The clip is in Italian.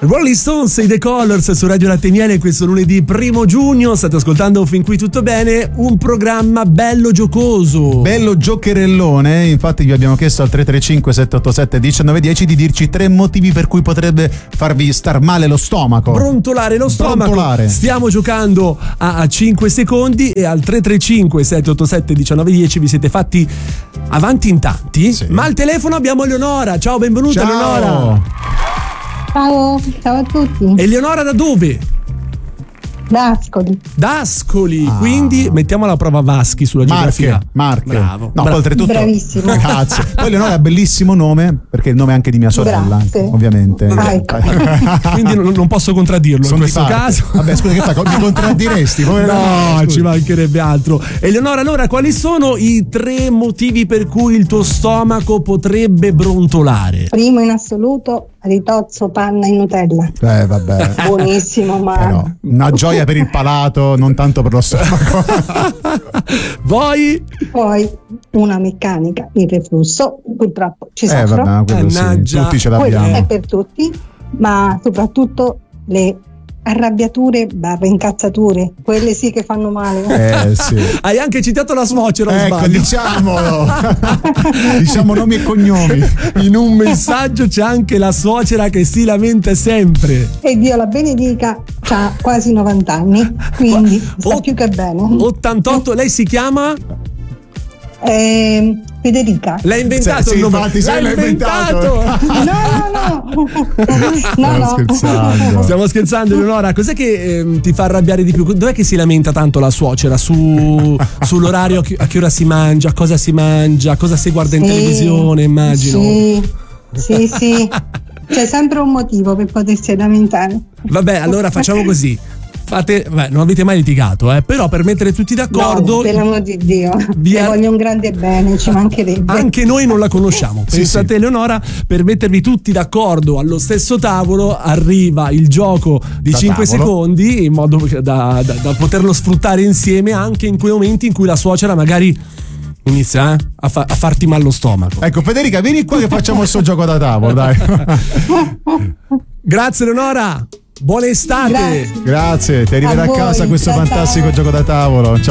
Rolling Stones e The Colors su Radio Latte e Miele questo lunedì 1 giugno. State ascoltando Fin qui tutto bene, un programma bello giocoso, bello giocherellone. Infatti vi abbiamo chiesto al 335 787 1910 di dirci 3 motivi per cui potrebbe farvi star male lo stomaco, brontolare lo stomaco. Brontolare. Stiamo giocando a 5 secondi e al 335 787 1910 vi siete fatti avanti in tanti, sì. Ma al telefono abbiamo Eleonora. Ciao, benvenuta. Ciao. Eleonora. Ciao a tutti. Eleonora, da dove? Da Ascoli, quindi mettiamo alla prova Vaschi sulla geografia. Marche. Bravo. No, oltretutto. Bravissimo. Grazie. Poi Eleonora ha bellissimo nome, perché è il nome anche di mia sorella, ovviamente. Ecco. Quindi non posso contraddirlo in questo caso. Vabbè, scusa, che fai? Mi contraddiresti? No, ci mancherebbe altro. Eleonora, allora, quali sono i 3 motivi per cui il tuo stomaco potrebbe brontolare? Primo in assoluto, ritozzo, panna in Nutella. Vabbè. Buonissimo, ma no, una gioia per il palato, non tanto per lo stomaco. Poi una meccanica, il reflusso, purtroppo ci soffro. Vabbè, sì, tutti ce l'abbiamo. Quello è per tutti, ma soprattutto le arrabbiature / incazzature, quelle sì che fanno male. Sì. Hai anche citato la suocera, ecco, diciamolo. Diciamo nomi e cognomi. In un messaggio c'è anche la suocera che si lamenta sempre. E Dio la benedica, c'ha quasi 90 anni, quindi sta più che bene. 88, lei si chiama? Federica. L'hai inventato il nome? L'hai inventato. No. Stiamo scherzando, Eleonora. Cos'è che ti fa arrabbiare di più? Dov'è che si lamenta tanto la suocera? Sull'orario, a che ora si mangia, cosa si mangia, cosa si guarda in televisione, immagino. Sì. C'è sempre un motivo per potersi lamentare. Vabbè, allora facciamo così. Non avete mai litigato, però per mettere tutti d'accordo. No, per l'amor di Dio, le voglio un grande bene, ci mancherebbe. Anche noi non la conosciamo. Pensate, Eleonora, per mettervi tutti d'accordo allo stesso tavolo arriva il gioco di 5 secondi, in modo da poterlo sfruttare insieme anche in quei momenti in cui la suocera magari inizia a farti mal lo stomaco. Ecco, Federica, vieni qua che facciamo il suo gioco da tavolo, dai. Grazie, Eleonora. Buona estate. Grazie, ti arriverà a casa questo fantastico gioco da tavolo. Ciao.